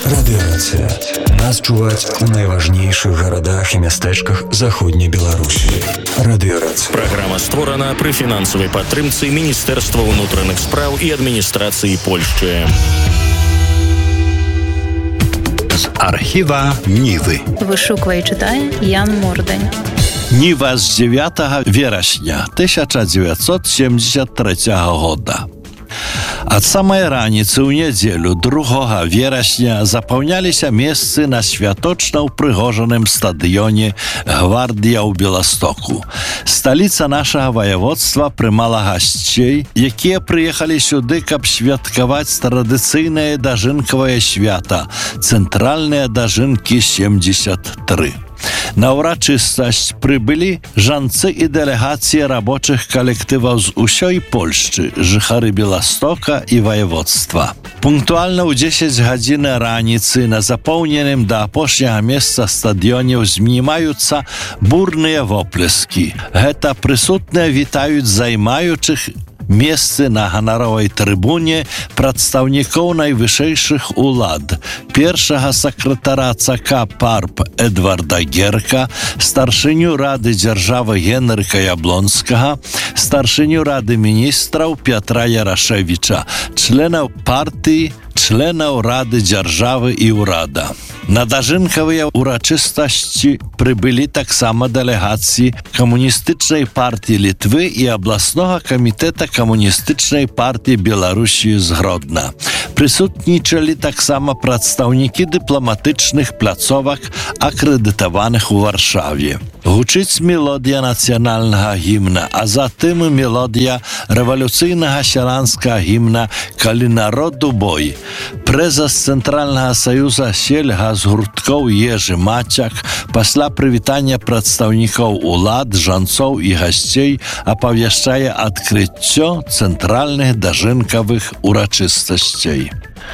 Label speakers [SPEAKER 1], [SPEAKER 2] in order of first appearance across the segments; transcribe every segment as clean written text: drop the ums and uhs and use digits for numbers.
[SPEAKER 1] Радыёрацыя. Нас чуваць у найважнейшых гарадах і мястэчках заходняй Беларусі. Радыёрацыя.
[SPEAKER 2] Праграма створана пры фінансавай падтрымцы Міністэрства ўнутраных спраў і адміністрацыі Польшчы.
[SPEAKER 3] З архіва Нівы.
[SPEAKER 4] Вышуквае і чытае Ян Мордань.
[SPEAKER 3] Ніва з 9 верасня 1973 года. Ад самай раніцы ў нядзелю 2 верасня запаўняліся месцы на святочна ўпрыгожаным стадыёне Гвардія ў Беластоку. Сталіца нашага ваяводства прымала гасцей, якія прыехалі сюды, каб святкаваць традыцыйнае дажынкавае свята «Цэнтральныя дажынкі 73». На ўрачыстасць прыбылі жанцы і дэлегацыі рабочых калектываў з усёй Польшчы, жыхары Беластока і ваяводства. Пунктуальна ў 10 гадзін раніцы на запоўненым да апошняга месца стадыёне узнімаюцца бурныя воплескі. Гэта прысутныя вітаюць займаючых месцы на ганаровай трыбуне прадстаўнікоў найвышэйшых улад, першага сакратара ЦК ПАРП Эдварда Герка, старшыню Рады дзяржавы Генрыка Яблонскага, старшыню Рады міністраў Пятра Ярашевіча, членаў партыі, членаў Рады дзяржавы і ўрада. На дажынкавыя урачыстасці прыбылі таксама дэлегацыі Камуністычнай партыі Літвы і абласнога камітэта Камуністычнай партыі Беларусі з Гродна. Прысутнічалі таксама прадстаўнікі дыпламатычных пляцовак, акрэдытаваных у Варшаве. Гучыць мелодія нацыянальнага гімна, а затым мелодія рэвалюцыйнага сяланскага гімна «Калі народу бой». Прэзас Цэнтральнага саюза сельгазгурткоў Ежы Мацяк пасля прывітання прадстаўнікоў улад, жанцоў і гасцей апавяшчае адкрыццё цэнтральных дажынкавых урачыстасцей.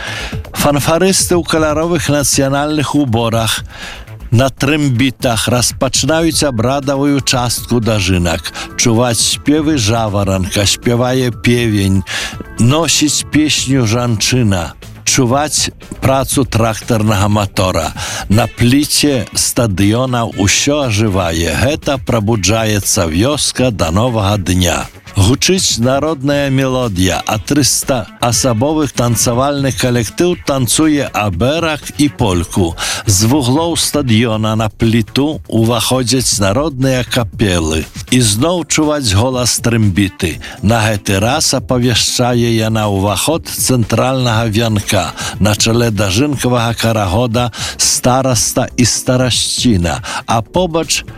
[SPEAKER 3] Фанфарысты ў каляровых нацыянальных уборах на трымбітах распачынаюць абрадавую частку дажынак. Чуваць спевы жаваранка, спявае певень, носіць песню жанчына. Чуваць працу трактарнага мотора. На пліце стадыёна ўсё ажывае. Гэта прабуджаецца вёска да новага дня. Гучыць народная мелодія, а 300 асабовых танцавальных калектыў танцуе абэрак і польку. З вуглоў стадыёна на пліту уваходзяць народныя капелы. І зноў чуваць голас трымбіты. На гэты раз апавяшчае яна ўваход цэнтральнага вянка. На чале дажынкавага карагода стараста і старашчына, а побач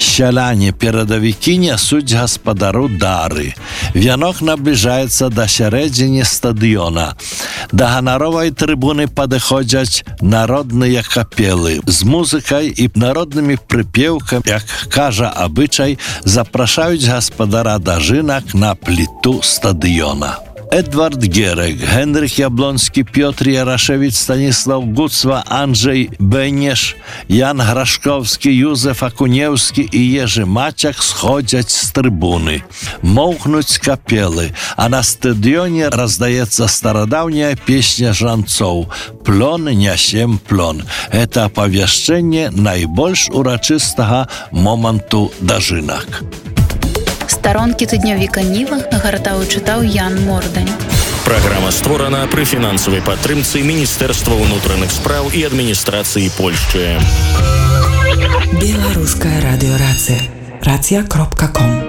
[SPEAKER 3] сяляне-перадавікі нясуць гаспадару дары. Вянок набліжаецца да сярэдзіне стадыёна. Да ганаровай трыбуны падыходзяць народныя капелы. З музыкай і народнымі прыпеўкамі, як кажа абычай, запрашаюць гаспадара дажынак на пліту стадыёна. Эдвард Герек, Генрых Яблонскі, Пётр Ярашевіч, Станіслав Гуцва, Анджей Бенеш, Ян Грашковскі, Юзеф Акунеўскі і Ежы Мацяк сходзяць з трыбуны. Моўкнуць капелы, а на стадыёне раздаецца старадаўняя песня жанцоў «Плон нясем плон». Гэта апавяшчэнне найбольш урачыстага моманту дажынак.
[SPEAKER 4] Старонкі тыднёвіка Ніва гартаў і чытаў Ян Мордань.
[SPEAKER 2] Праграма створана пры фінансавай падтрымцы Міністэрства ўнутраных спраў і адміністрацыі Польшчы.
[SPEAKER 5] Беларуская радыёрацыя. Рацыя.ком